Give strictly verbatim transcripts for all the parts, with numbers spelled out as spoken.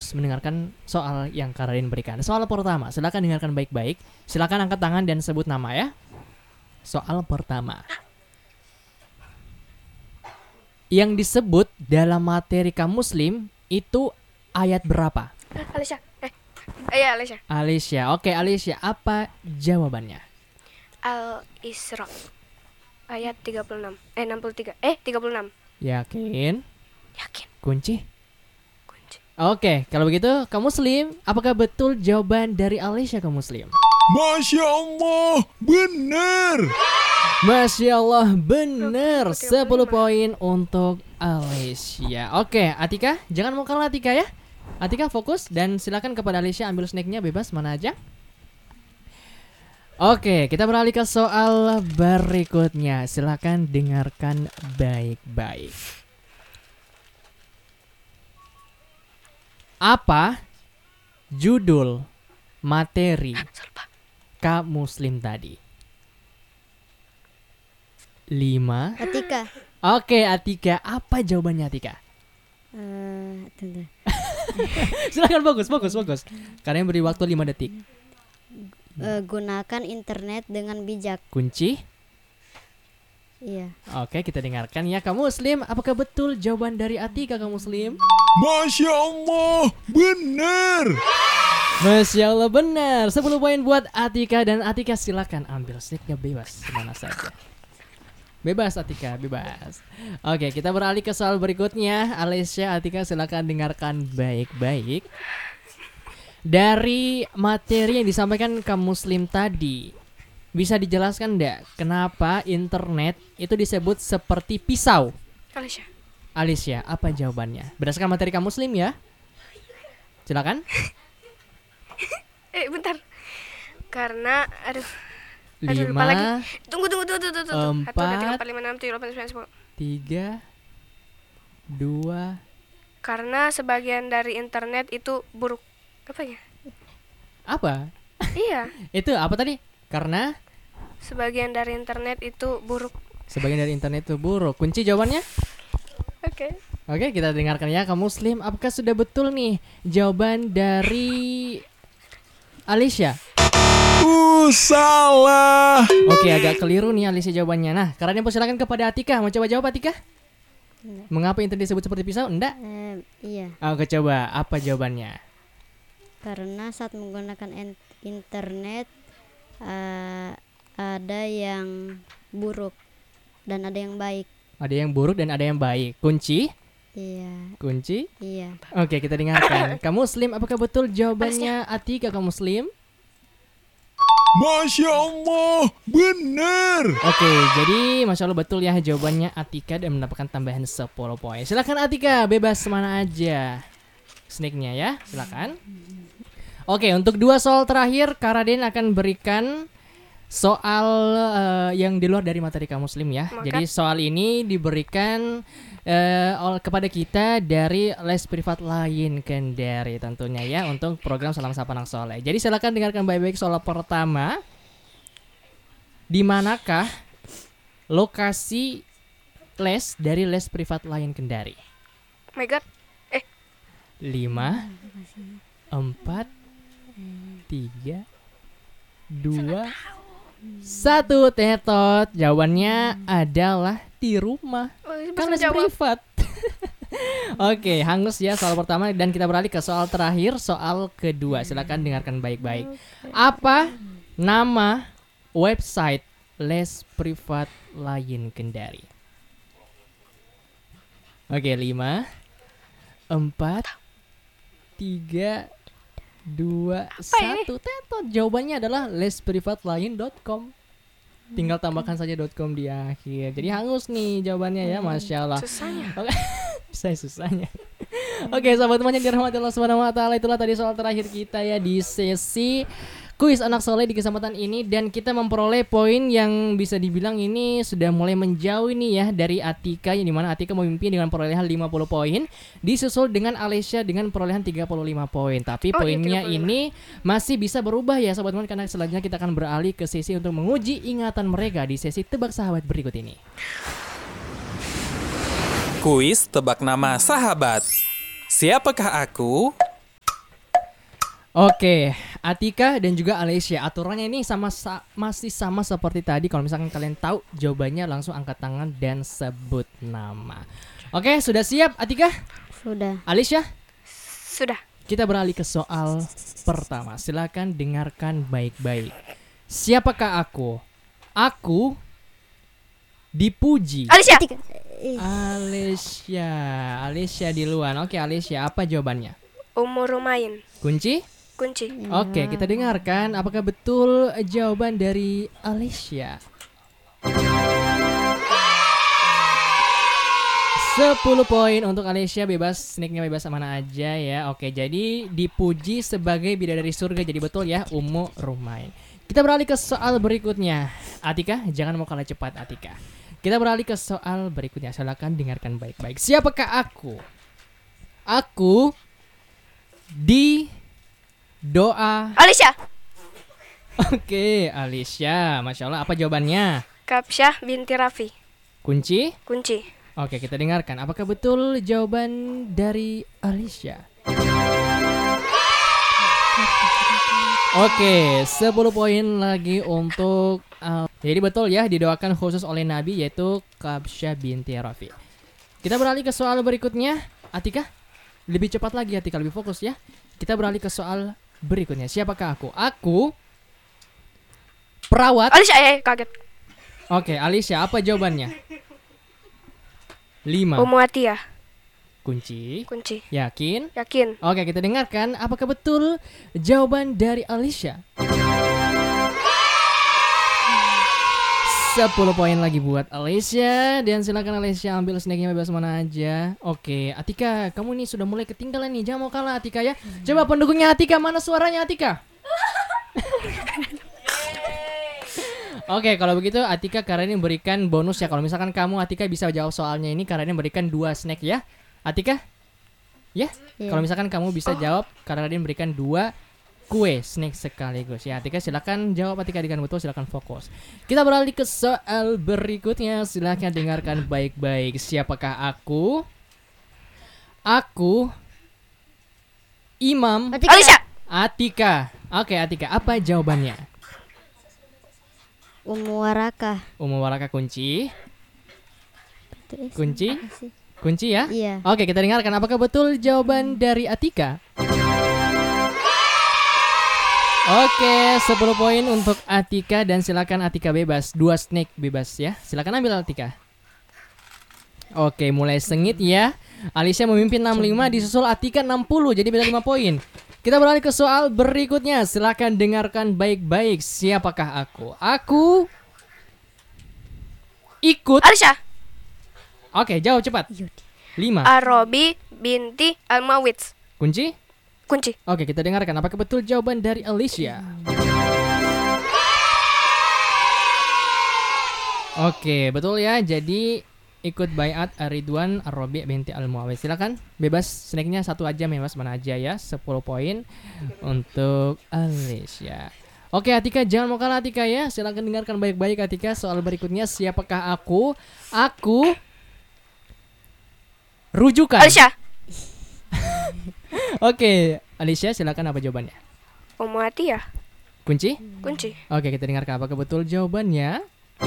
fokus mendengarkan soal yang Kak Raden berikan. Soal pertama, silakan dengarkan baik-baik. Silakan angkat tangan dan sebut nama ya. Soal pertama. Yang disebut dalam materi kamu Muslim itu ayat berapa? Alicia. Eh, iya Alicia. Alicia. Oke, Alicia, apa jawabannya? Al-Isra. Ayat tiga puluh enam. Eh, enam puluh tiga. Eh, tiga puluh enam. Yakin? Yakin. Kunci? Kunci. Oke, kalau begitu kamu Muslim, apakah betul jawaban dari Alicia kamu Muslim? Masya Allah, benar. Masya Allah, benar. sepuluh poin untuk Alicia. Oke, Atika, jangan mau kalah Atika ya. Atika fokus dan silakan kepada Alicia ambil snacknya bebas mana aja. Oke, kita beralih ke soal berikutnya. Silakan dengarkan baik-baik. Apa judul materi Kak Muslim tadi? Lima. Atika. Oke, Atika, apa jawabannya Atika? Uh, tunggu. Silakan fokus, fokus, fokus. Kalian beri waktu lima detik. Uh, gunakan internet dengan bijak. Kunci? Iya. Oke, kita dengarkan ya. Kamu Muslim, apakah betul jawaban dari Atika kamu Muslim? Masya Allah, benar. Masya Allah, benar. sepuluh poin buat Atika. Dan Atika silakan ambil snacknya bebas kemana saja. Bebas Atika, bebas. Oke, kita beralih ke soal berikutnya. Alicia, Atika silakan dengarkan baik-baik. Dari materi yang disampaikan kamu Muslim tadi, bisa dijelaskan enggak kenapa internet itu disebut seperti pisau? Alicia. Alicia, apa jawabannya? Berdasarkan materi kamu Muslim ya. Silakan. Eh, bentar. Karena aduh. Aduh, lupa lagi. Lima, Tunggu, tunggu, tunggu, tunggu, tunggu. empat, Satu, dua, tiga, empat, lima, enam, tujuh, delapan, sembilan, sepuluh. tiga, dua. Karena sebagian dari internet itu buruk. Apa ya? Apa? Iya. Itu apa tadi? Karena Sebagian dari internet itu buruk. sebagian dari internet itu buruk. Kunci jawabannya? Oke. Oke, kita dengarkan ya. Kamu Muslim, apakah sudah betul nih jawaban dari Alicia? Uh, salah. Oke, agak keliru nih Alicia jawabannya. Nah, karena silakan kepada Atika. Mau coba jawab Atika? Enggak. Mengapa internet disebut seperti pisau? Enggak? Uh, iya. Oke, coba. Apa jawabannya? Karena saat menggunakan en- internet uh, ada yang buruk dan ada yang baik. Ada yang buruk dan ada yang baik. Kunci? Iya. Kunci? Iya. Oke, kita dengarkan. Kamu Muslim, apakah betul jawabannya Atika kamu Muslim? Masya Allah, benar. Oke, jadi Masya Allah betul ya jawabannya Atika dan mendapatkan tambahan sepuluh poin. Silakan Atika, bebas mana aja snacknya ya, silakan. Oke, untuk dua soal terakhir Kak Raden akan berikan soal uh, yang di luar dari materi kamu Muslim ya. Maka. Jadi soal ini diberikan uh, kepada kita dari les privat lain Kendari tentunya ya untuk program Salam Sapa Anak Soleh. Jadi silakan dengarkan baik-baik soal pertama. Di manakah lokasi les dari les privat lain Kendari? Oh my god. Eh, lima, empat, tiga, dua, satu. Tetot. Jawabannya adalah di rumah. oh, ini Kan bisa les menjawab. privat. Oke, hangus ya soal pertama dan kita beralih ke soal terakhir, soal kedua. Silakan dengarkan baik-baik. Apa nama website les privat lain Kendari? Oke, lima, empat, tiga, dua, satu. Tetot. Jawabannya adalah les privat lain dot com. Tinggal tambahkan saja .com di akhir. Jadi hangus nih jawabannya ya, Masya Allah. Susahnya. Oke, saya susahnya. Oke, sahabat teman yang dirahmati Allah Subhanahu wa taala, itulah tadi soal terakhir kita ya di sesi kuis anak soleh di kesempatan ini, dan kita memperoleh poin yang bisa dibilang ini sudah mulai menjauh nih ya dari Atika, yang dimana Atika memimpin dengan perolehan lima puluh poin, disusul dengan Alicia dengan perolehan tiga puluh lima poin. Tapi Oh, iya, poinnya tiga puluh lima. ini masih bisa berubah ya sahabat teman, karena selanjutnya kita akan beralih ke sesi untuk menguji ingatan mereka di sesi tebak sahabat berikut ini. Kuis tebak nama sahabat. Siapakah aku? Oke, Atika dan juga Alicia. Aturannya ini sama sa- masih sama seperti tadi. Kalau misalkan kalian tahu jawabannya, langsung angkat tangan dan sebut nama. Oke, sudah siap Atika? Sudah. Alicia? Sudah. Kita beralih ke soal pertama. Silakan dengarkan baik-baik. Siapakah aku? Aku dipuji. Alicia. Ih, Alicia. Alicia di luar. Oke, Alicia, apa jawabannya? Umur Rumain. Kunci? Kunci. Oke, kita dengarkan apakah betul jawaban dari Alicia. sepuluh poin untuk Alicia, bebas snacknya bebas mana aja ya. Oke, jadi dipuji sebagai bidadari surga, jadi betul ya, Umu Rumain. Kita beralih ke soal berikutnya. Atika, jangan mau kalah cepat Atika. Kita beralih ke soal berikutnya. Silakan dengarkan baik-baik. Siapakah aku? Aku di doa. Alicia. Oke, Alicia, Masya Allah, apa jawabannya? Kapsyah binti Rafi. Kunci? Kunci. Oke, kita dengarkan. Apakah betul jawaban dari Alicia? Oke, sepuluh poin lagi untuk uh, jadi betul ya, didoakan khusus oleh Nabi, yaitu Kapsyah binti Rafi. Kita beralih ke soal berikutnya. Atika, lebih cepat lagi Atika, lebih fokus ya. Kita beralih ke soal berikutnya. Siapakah aku? Aku perawat. Alicia, eh kaget. Oke, Alicia, apa jawabannya? lima. Umu Atiyah. Kunci. Kunci. Yakin? Yakin. Oke, kita dengarkan apakah betul jawaban dari Alicia. sepuluh poin lagi buat Alicia. Dan silakan Alicia ambil snacknya bebas mana aja. Oke, Atika, kamu nih sudah mulai ketinggalan nih. Jangan mau kalah Atika ya. Coba pendukungnya Atika, mana suaranya Atika? Oke, kalau begitu Atika karena ini berikan bonus ya. Kalau misalkan kamu Atika bisa jawab soalnya ini, karena ini berikan dua snack ya. Atika? Ya? Iya. Kalau misalkan kamu bisa jawab, karena ini berikan dua kue snack sekaligus ya. Atika silakan jawab Atika dengan betul, silakan fokus. Kita beralih ke soal berikutnya. Silakan dengarkan baik-baik. Siapakah aku? Aku Imam Atika. Alicia. Atika. Oke, Atika, apa jawabannya? Umu Warakah. Umu Waraka kunci. Itu, eh, Kunci? apa sih? Kunci ya? Iya. Oke, kita dengarkan apakah betul jawaban dari Atika? Oke, sepuluh poin untuk Atika dan silakan Atika bebas. Dua snack bebas ya. Silakan ambil Atika. Oke, mulai sengit ya. Alicia memimpin enam puluh lima, disusul Atika enam puluh, jadi beda lima poin. Kita beralih ke soal berikutnya. Silakan dengarkan baik-baik. Siapakah aku? Aku ikut. Alicia. Oke, jawab cepat. Yudi. lima. Arabi binti Almawits. Kunci? Kunci. Oke, kita dengarkan apakah betul jawaban dari Alicia. Oke, betul ya. Jadi ikut bayat Ridwan Arabi binti Al-Muawiyah. Silakan bebas snacknya satu aja, bebas mana aja ya. sepuluh poin untuk Alicia. Oke, Atika, jangan mau kalah Atika ya. Silakan dengarkan baik-baik Atika. Soal berikutnya, siapakah aku? Aku rujukan. Alicia. Oke, Alicia, silakan apa jawabannya? Umu Atiyah. Kunci? Kunci. Oke, kita dengarkan apakah betul jawabannya.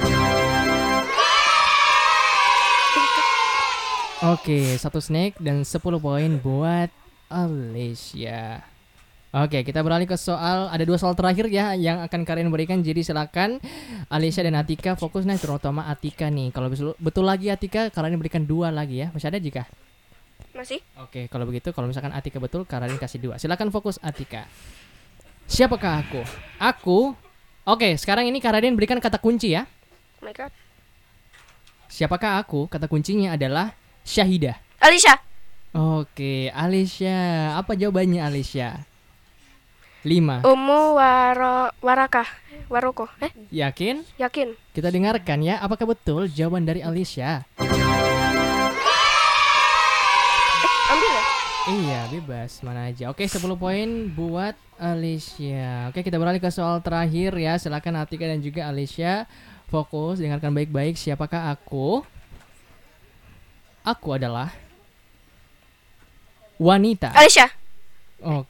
Oke, satu snack dan sepuluh poin buat Alicia. Oke, kita beralih ke soal, ada dua soal terakhir ya yang akan kalian berikan. Jadi silakan Alicia dan Atika fokus nih, terutama Atika nih. Kalau betul, betul lagi Atika, kalian berikan dua lagi ya. Masih ada jika? Masih? Oke, kalau begitu kalau misalkan Atika betul, kalian kasih dua. Silakan fokus Atika. Siapakah aku? Aku. Oke, sekarang ini kalian berikan kata kunci ya. Oh my god. Siapakah aku? Kata kuncinya adalah Syahidah. Alicia. Oke, Alicia. Apa jawabannya Alicia? lima. Umu Waro Warakah. Waroko. Eh, Yakin? yakin. Kita dengarkan ya. Apakah betul jawaban dari Alicia? Ambil ya? Iya, bebas. Mana aja. Oke, sepuluh poin buat Alicia. Oke, kita beralih ke soal terakhir ya. Silakan Atika dan juga Alicia fokus, dengarkan baik-baik. Siapakah aku? Aku adalah wanita. Alicia.